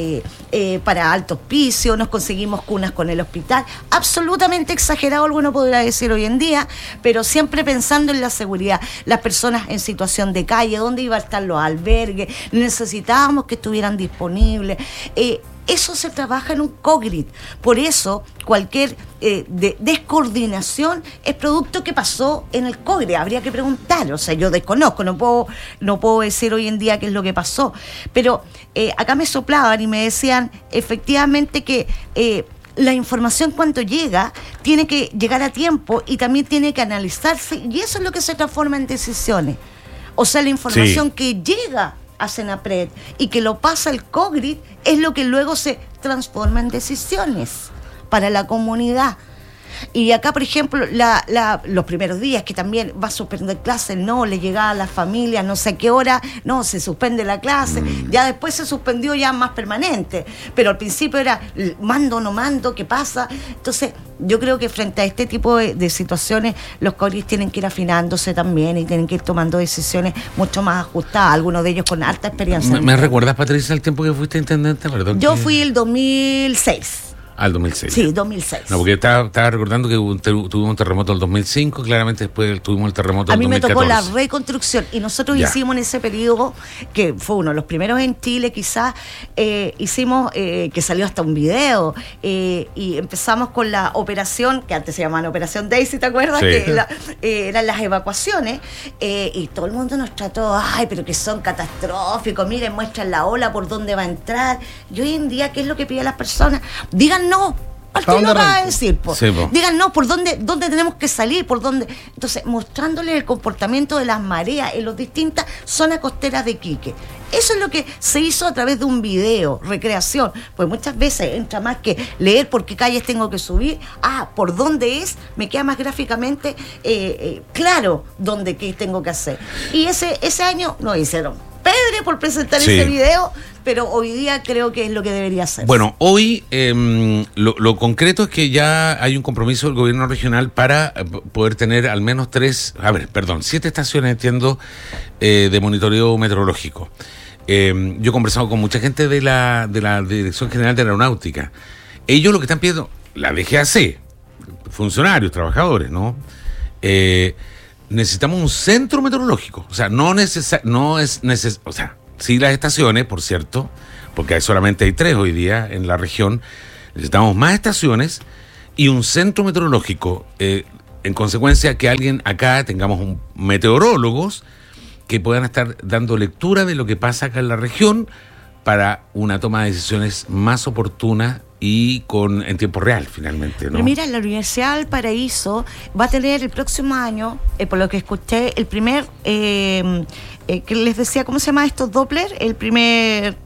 para alto hospicio, nos conseguimos cunas con el hospital. Absolutamente exagerado, alguno podrá decir hoy en día, pero siempre pensando en la seguridad. Las personas en situación de calle, dónde iban a estar los albergues, necesitábamos que estuvieran disponibles. Eso se trabaja en un Cochrane. Por eso, cualquier descoordinación es producto que pasó en el Cochrane. Habría que preguntar. O sea, yo desconozco, no puedo decir hoy en día qué es lo que pasó. Pero acá me soplaban y me decían efectivamente que la información cuando llega tiene que llegar a tiempo y también tiene que analizarse. Y eso es lo que se transforma en decisiones. O sea, la información que llega a Senapred y que lo pasa el Cochrane es lo que luego se transforma en decisiones para la comunidad. Y acá, por ejemplo, los primeros días que también va a suspender clases, no, le llegaba a las familias, no sé a qué hora, no, se suspende la clase, ya después se suspendió ya más permanente, pero al principio era mando o no mando, ¿qué pasa? Entonces, yo creo que frente a este tipo de situaciones, los Cochrane tienen que ir afinándose también y tienen que ir tomando decisiones mucho más ajustadas, algunos de ellos con alta experiencia. ¿Me recuerdas, Patricia, el tiempo que fuiste intendente? Perdón, yo fui el 2006. Al 2006. Sí, 2006. No, porque estaba recordando que tuvimos un terremoto en el 2005, claramente después tuvimos el terremoto en el 2014. A mí me tocó la reconstrucción y nosotros hicimos en ese periodo, que fue uno de los primeros en Chile quizás, hicimos, que salió hasta un video, y empezamos con la operación, que antes se llamaban Operación Daisy, ¿te acuerdas? Sí. Que eran las evacuaciones, y todo el mundo nos trató, ay, pero que son catastróficos, miren, muestran la ola por dónde va a entrar. Y hoy en día, ¿qué es lo que piden las personas? Digan no, Martín lo va a decir, digan no, por dónde tenemos que salir, por dónde. Entonces, mostrándoles el comportamiento de las mareas en las distintas zonas costeras de Iquique. Eso es lo que se hizo a través de un video, recreación, pues muchas veces entra más que leer por qué calles tengo que subir, por dónde es, me queda más gráficamente claro qué tengo que hacer. Y ese año no hicieron, pero Pedre por presentar ese video, pero hoy día creo que es lo que debería ser. Bueno, hoy lo concreto es que ya hay un compromiso del gobierno regional para poder tener al menos 7 estaciones, entiendo, de monitoreo meteorológico. Yo he conversado con mucha gente de la Dirección General de Aeronáutica. Ellos lo que están pidiendo, la DGAC, funcionarios, trabajadores, ¿no? Necesitamos un centro meteorológico. O sea, sí las estaciones, por cierto, porque solamente hay 3 hoy día en la región. Necesitamos más estaciones y un centro meteorológico. En consecuencia, que tengamos meteorólogos que puedan estar dando lectura de lo que pasa acá en la región para una toma de decisiones más oportuna y en tiempo real, finalmente, ¿no? Pero mira, la Universidad del Paraíso va a tener el próximo año, por lo que escuché, el primer, que les decía, ¿cómo se llama estos Doppler? El primer,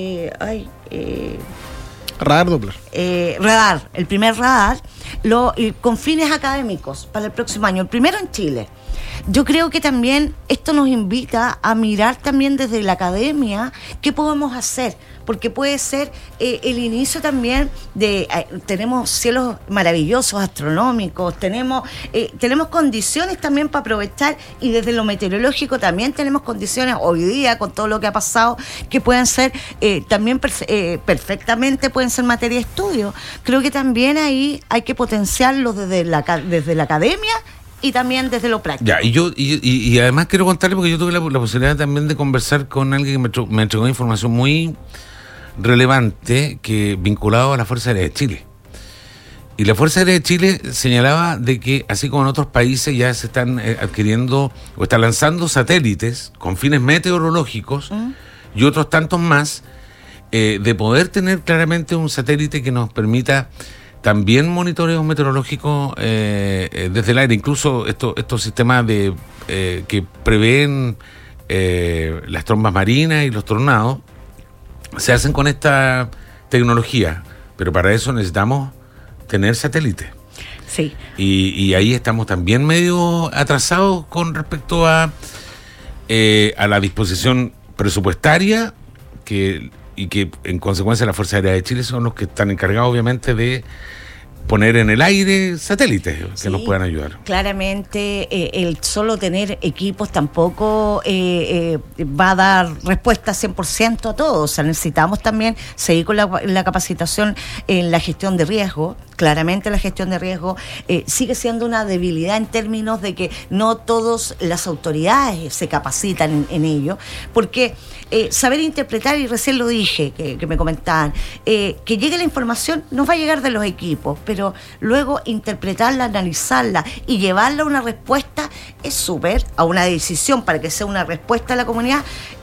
radar Doppler. El primer radar, con fines académicos para el próximo año, el primero en Chile. Yo creo que también esto nos invita a mirar también desde la academia qué podemos hacer, porque puede ser el inicio también tenemos cielos maravillosos, astronómicos, tenemos condiciones también para aprovechar, y desde lo meteorológico también tenemos condiciones hoy día con todo lo que ha pasado que pueden ser también perfectamente pueden ser materia de estudio. Creo que también ahí hay que potenciarlo desde la academia y también desde lo práctico. Ya, y además quiero contarle, porque yo tuve la posibilidad también de conversar con alguien que me entregó información muy relevante vinculado a la Fuerza Aérea de Chile. Y la Fuerza Aérea de Chile señalaba de que, así como en otros países, ya se están adquiriendo o están lanzando satélites con fines meteorológicos y otros tantos más, de poder tener claramente un satélite que nos permita también monitoreos meteorológicos desde el aire, incluso estos sistemas que prevén las trombas marinas y los tornados, se hacen con esta tecnología, pero para eso necesitamos tener satélites. Sí. Y ahí estamos también medio atrasados con respecto a la disposición presupuestaria y que en consecuencia la Fuerza Aérea de Chile son los que están encargados obviamente de poner en el aire satélites que nos puedan ayudar. Claramente el solo tener equipos tampoco va a dar respuesta 100% a todo. O sea, necesitamos también seguir con la capacitación en la gestión de riesgo. Claramente la gestión de riesgo sigue siendo una debilidad en términos de que no todas las autoridades se capacitan en ello, porque saber interpretar, y recién lo dije, que me comentaban, que llegue la información nos va a llegar de los equipos, pero luego interpretarla, analizarla y llevarla a una respuesta a una decisión para que sea una respuesta a la comunidad,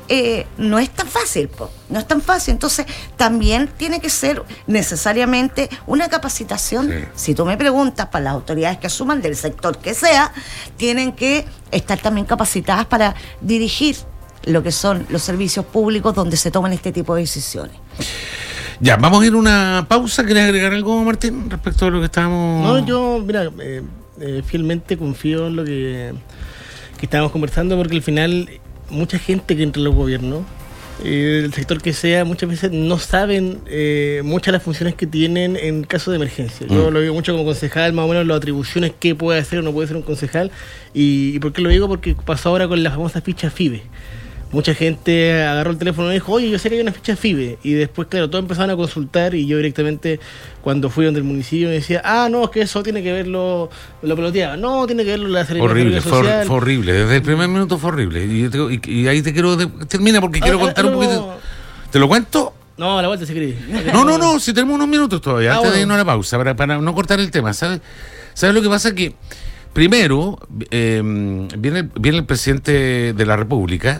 no es tan fácil, no es tan fácil. Entonces también tiene que ser necesariamente una capacitación. Sí. Si tú me preguntas, para las autoridades que asuman del sector que sea, tienen que estar también capacitadas para dirigir lo que son los servicios públicos donde se toman este tipo de decisiones. Ya, vamos a ir a una pausa. ¿Querés agregar algo, Martín, respecto a lo que estábamos...? No, yo, mira, fielmente confío en lo que estábamos conversando, porque al final mucha gente que entra en los gobiernos, del sector que sea, muchas veces no saben muchas de las funciones que tienen en caso de emergencia. Yo lo digo mucho como concejal, más o menos las atribuciones que puede hacer o no puede hacer un concejal. ¿Y por qué lo digo? Porque pasó ahora con la famosa ficha FIBE. Mucha gente agarró el teléfono y dijo, oye, yo sé que hay una ficha FIBE. Y después, claro, todos empezaron a consultar, y yo directamente, cuando fui donde el municipio, me decía, no, es que eso tiene que verlo, lo peloteaba. No, tiene que verlo la Horrible, fue horrible. Desde el primer minuto fue horrible. Y ahí te quiero... Termina, porque quiero contar un poquito. ¿Te lo cuento? No, a la vuelta, si querés. No, si tenemos unos minutos todavía, antes de irnos a la pausa, para no cortar el tema. ¿Sabes lo que pasa? Que primero viene el presidente de la República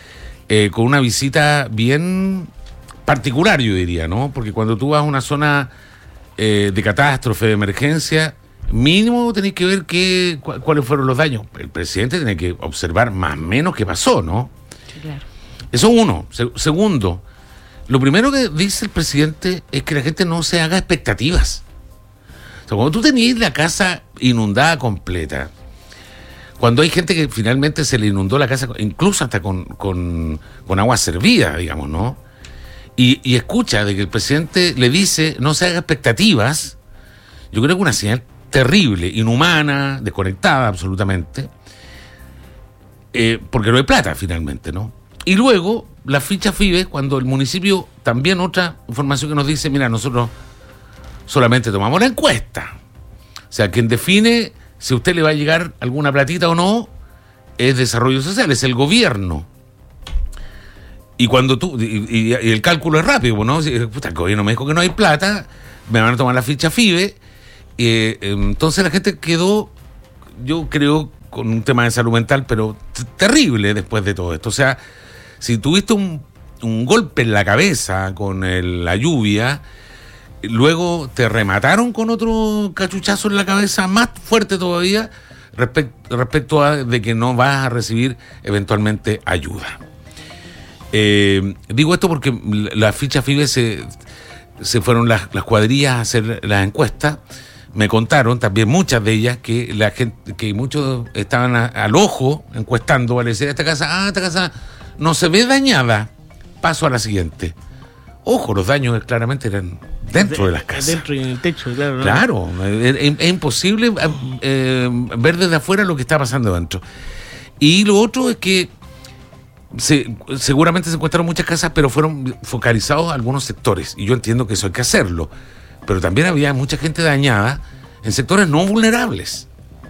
con una visita bien particular, yo diría, ¿no? Porque cuando tú vas a una zona de catástrofe, de emergencia, mínimo tenés que ver cuáles fueron los daños. El presidente tiene que observar más o menos qué pasó, ¿no? Sí, claro. Eso uno. Segundo, lo primero que dice el presidente es que la gente no se haga expectativas. O sea, cuando tú tenés la casa inundada completa, cuando hay gente que finalmente se le inundó la casa, incluso hasta con agua servida, digamos, ¿no? Y escucha de que el presidente le dice no se haga expectativas, yo creo que una señal terrible, inhumana, desconectada absolutamente, porque no hay plata finalmente, ¿no? Y luego la ficha FIBE, cuando el municipio, también otra información que nos dice, mira, nosotros solamente tomamos la encuesta. O sea, quien define si a usted le va a llegar alguna platita o no es Desarrollo Social, es el gobierno. Y cuando y el cálculo es rápido, ¿no? Puta, el gobierno me dijo que no hay plata, me van a tomar la ficha FIBE. Entonces la gente quedó, yo creo, con un tema de salud mental, pero terrible después de todo esto. O sea, si tuviste un golpe en la cabeza con la lluvia, luego te remataron con otro cachuchazo en la cabeza más fuerte todavía respecto a de que no vas a recibir eventualmente ayuda. Digo esto porque las fichas FIBE se fueron las cuadrillas a hacer las encuestas. Me contaron también muchas de ellas que la gente, que muchos estaban al ojo encuestando para decir esta casa no se ve dañada, paso a la siguiente. Ojo, los daños claramente eran dentro de las casas. Dentro y en el techo, claro. ¿no? Claro, es imposible ver desde afuera lo que está pasando dentro. Y lo otro es que seguramente se encuentraron muchas casas, pero fueron focalizados algunos sectores. Y yo entiendo que eso hay que hacerlo. Pero también había mucha gente dañada en sectores no vulnerables.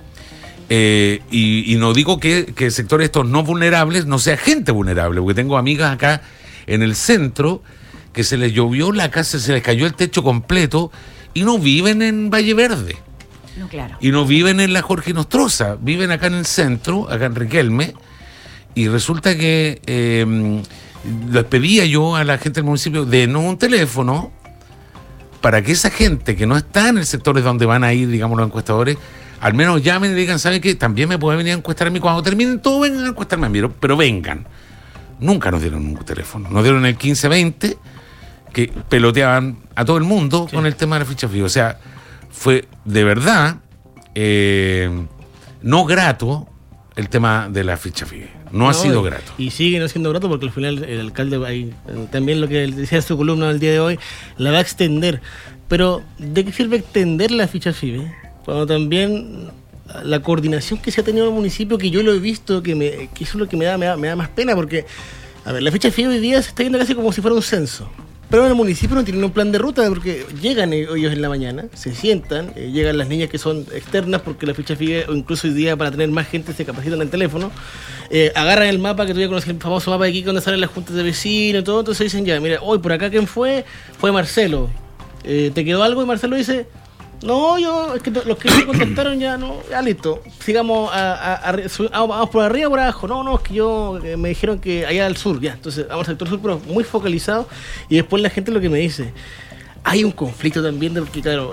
Y no digo que sectores estos no vulnerables no sea gente vulnerable, porque tengo amigas acá en el centro que se les llovió la casa, se les cayó el techo completo y no viven en Valle Verde. No, claro. Y no viven en la Jorge Nostroza, viven acá en el centro, acá en Riquelme, y resulta que les pedía yo a la gente del municipio denos un teléfono para que esa gente que no está en el sector donde van a ir, digamos, los encuestadores, al menos llamen y digan, ¿saben qué? También me pueden venir a encuestar a mí. Cuando terminen todo, vengan a encuestarme a mí, pero vengan. Nunca nos dieron un teléfono. Nos dieron el 1520, que peloteaban a todo el mundo con el tema de la ficha FIBE. O sea, fue de verdad no grato el tema de la ficha FIBE. No ha sido grato. Y sigue no siendo grato porque al final el alcalde, ahí, también lo que decía en su columna del día de hoy, la va a extender. Pero, ¿de qué sirve extender la ficha FIBE? Cuando también la coordinación que se ha tenido en el municipio, que yo lo he visto, que eso es lo que me da más pena, porque, a ver, la ficha FIBE hoy día se está viendo casi como si fuera un censo. Pero en el municipio no tienen un plan de ruta porque llegan ellos en la mañana, se sientan, llegan las niñas que son externas porque la ficha FIBE, o incluso hoy día para tener más gente se capacitan en el teléfono, agarran el mapa, que tú ya conoces el famoso mapa de aquí donde salen las juntas de vecinos y todo, entonces dicen ya, mira, hoy por acá ¿quién fue? Fue Marcelo. ¿Te quedó algo? Y Marcelo dice, no, es que los que me contactaron ya no, ya listo, sigamos vamos por arriba o por abajo. No, es que me dijeron que allá al sur, ya, entonces vamos al sector sur, pero muy focalizado. Y después la gente lo que me dice, hay un conflicto también, porque claro,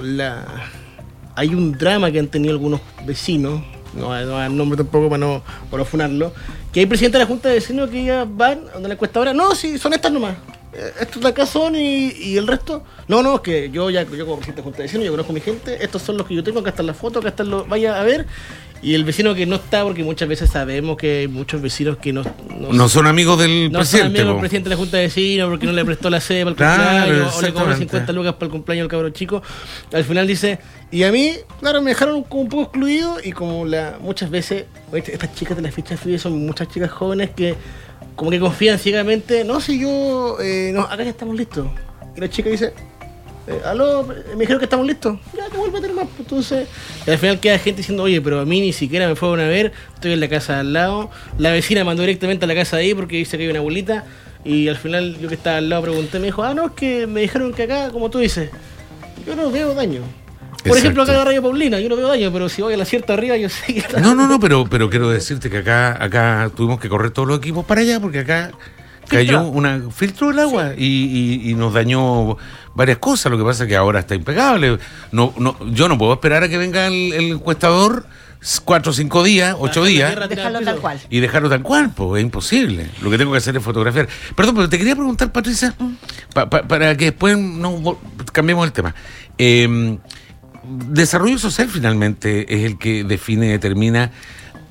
hay un drama que han tenido algunos vecinos, no voy a dar nombre tampoco para no funarlo, que hay presidente de la junta de vecinos que ya van donde la encuestadora, no, sí, son estas nomás. Estos de acá son y el resto no, es que yo como presidente de junta de vecinos, yo conozco a mi gente, estos son los que yo tengo, acá están las fotos, acá están los, vaya a ver. Y el vecino que no está, porque muchas veces sabemos que hay muchos vecinos que no son amigos del no presidente. No son amigos del presidente de la junta de vecinos porque no le prestó la sede para el cumpleaños, o le cobró 50 lucas para el cumpleaños del cabrón chico. Al final dice, y a mí, claro, me dejaron como un poco excluido, y como muchas veces, estas chicas de la ficha FIBE son muchas chicas jóvenes que como que confían ciegamente, no, si yo, acá ya estamos listos. Y la chica dice, aló, me dijeron que estamos listos, ya te vuelvo a tener más. Entonces, al final queda gente diciendo, oye, pero a mí ni siquiera me fueron a ver, estoy en la casa de al lado, la vecina mandó directamente a la casa de ahí porque dice que hay una abuelita, y al final yo que estaba al lado pregunté, me dijo, no, es que me dijeron que acá, como tú dices, yo no veo daño. Por ejemplo, acá en la Radio Paulina, yo no veo daño, pero si voy a la cierta arriba, yo sé que está... No, pero quiero decirte que acá tuvimos que correr todos los equipos para allá, porque acá cayó filtró el agua, sí. y nos dañó varias cosas. Lo que pasa es que ahora está impecable. Yo no puedo esperar a que venga el encuestador 4 o 5 días, 8 días, dejarlo tal cual. Y dejarlo tal cual, pues es imposible. Lo que tengo que hacer es fotografiar. Perdón, pero te quería preguntar, Patricia, para que después cambiemos el tema. Desarrollo social finalmente es el que define, determina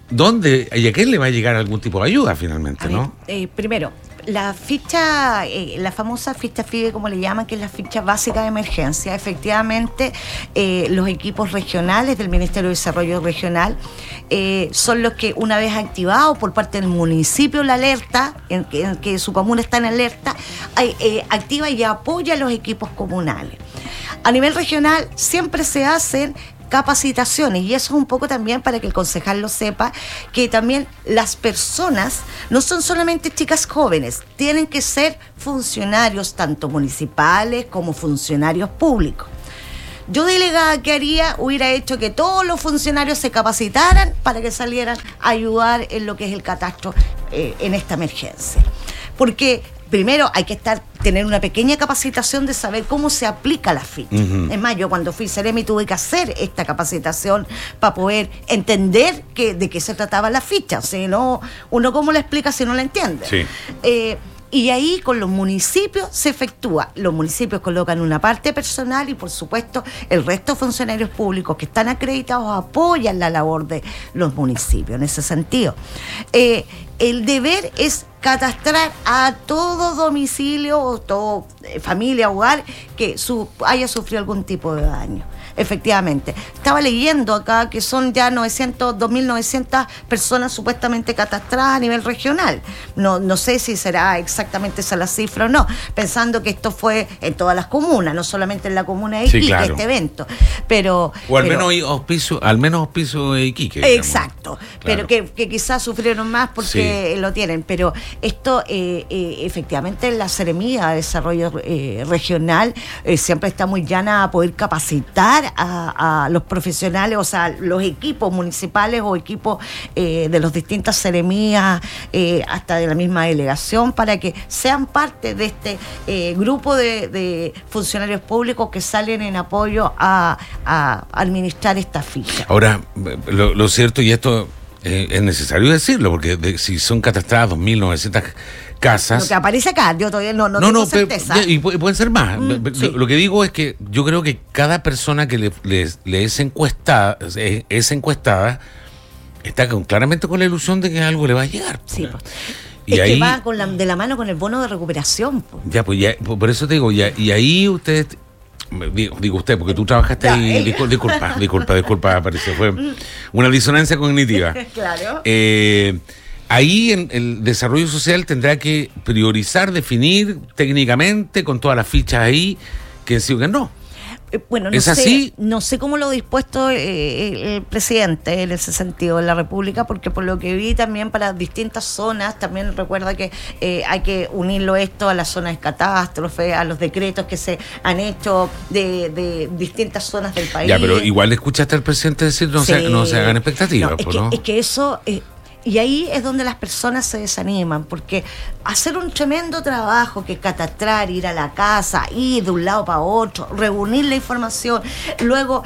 ¿dónde y a quién le va a llegar algún tipo de ayuda finalmente, no? Primero, la ficha, la famosa ficha FIDE, como le llaman, que es la ficha básica de emergencia, efectivamente, los equipos regionales del Ministerio de Desarrollo Regional son los que, una vez activado por parte del municipio la alerta, en que su comuna está en alerta, activa y apoya a los equipos comunales. A nivel regional siempre se hacen capacitaciones, y eso es un poco también para que el concejal lo sepa, que también las personas no son solamente chicas jóvenes, tienen que ser funcionarios tanto municipales como funcionarios públicos. Yo, delegada, ¿qué haría? Hubiera hecho que todos los funcionarios se capacitaran para que salieran a ayudar en lo que es el catastro en esta emergencia. Porque primero hay que tener una pequeña capacitación de saber cómo se aplica la ficha. Uh-huh. Es más, yo cuando fui Ceremi tuve que hacer esta capacitación para poder entender de qué se trataba la ficha. Si no, uno cómo la explica si no la entiende. Sí. Y ahí con los municipios se efectúa. Los municipios colocan una parte personal y, por supuesto, el resto de funcionarios públicos que están acreditados apoyan la labor de los municipios en ese sentido. El deber es catastrar a todo domicilio o toda familia, hogar que haya sufrido algún tipo de daño. Efectivamente. Estaba leyendo acá que son ya 2.900 personas supuestamente catastradas a nivel regional. No sé si será exactamente esa la cifra o no, pensando que esto fue en todas las comunas, no solamente en la comuna de Iquique, sí, claro, este evento. Al menos hospicio de Iquique. Exacto, claro. Pero que quizás sufrieron más porque sí lo tienen. Pero esto, efectivamente, la Seremía de Desarrollo Regional siempre está muy llana a poder capacitar a los profesionales, o sea, los equipos municipales o equipos de las distintas seremías, hasta de la misma delegación, para que sean parte de este grupo de funcionarios públicos que salen en apoyo a administrar esta ficha. Ahora, lo cierto, y esto es necesario decirlo, porque si son catastradas 2.900 casas. Lo que aparece acá, yo todavía no tengo certeza. Y pueden ser más. Sí. Lo que digo es que yo creo que cada persona que le es encuestada, está claramente con la ilusión de que algo le va a llegar. Sí, pues. Y ahí, que va de la mano con el bono de recuperación. Pues. Ya, pues por eso te digo, y ahí ustedes. Digo usted, porque tú trabajaste ahí. Disculpa, parece fue una disonancia cognitiva. Claro. Ahí en el desarrollo social tendrá que priorizar, definir técnicamente con todas las fichas ahí que sí o que no. Bueno, no sé cómo lo ha dispuesto el presidente en ese sentido en la República, porque por lo que vi también para distintas zonas, también recuerda que hay que unirlo esto a las zonas de catástrofe, a los decretos que se han hecho de distintas zonas del país. Ya, pero igual escuchaste al presidente decir no se hagan expectativas. Es que eso... Y ahí es donde las personas se desaniman, porque hacer un tremendo trabajo que es catastrar, ir a la casa, ir de un lado para otro, reunir la información, luego,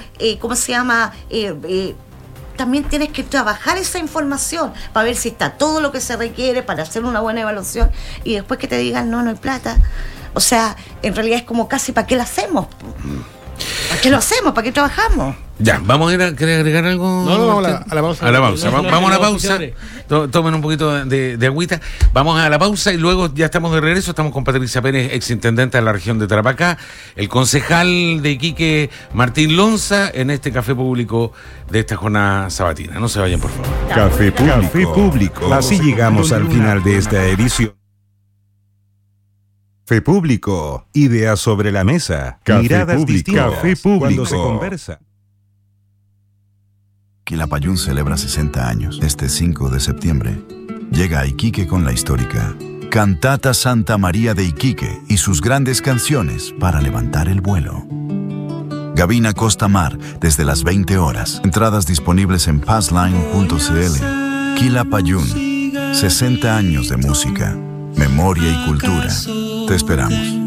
también tienes que trabajar esa información para ver si está todo lo que se requiere para hacer una buena evaluación, y después que te digan no hay plata. O sea, en realidad es como casi ¿para qué lo hacemos? ¿Para qué lo hacemos? ¿Para qué trabajamos? Ya, ¿vamos a ir a querer agregar algo? No, vamos a la pausa. A la pausa. Vamos a la pausa. Tomen un poquito de agüita. Vamos a la pausa y luego ya estamos de regreso. Estamos con Patricia Pérez, exintendente de la región de Tarapacá, el concejal de Iquique, Martín Lonza, en este café público de esta jornada sabatina. No se vayan, por favor. Café Público. Así llegamos al final de esta edición. Café Público. Ideas sobre la mesa. Miradas distintas. Café Público. Cuando se conversa. Quilapayún celebra 60 años. Este 5 de septiembre llega a Iquique con la histórica Cantata Santa María de Iquique y sus grandes canciones para levantar el vuelo. Gavina Costa Mar desde las 20 horas. Entradas disponibles en passline.cl. Quilapayún, 60 años de música, memoria y cultura. Te esperamos.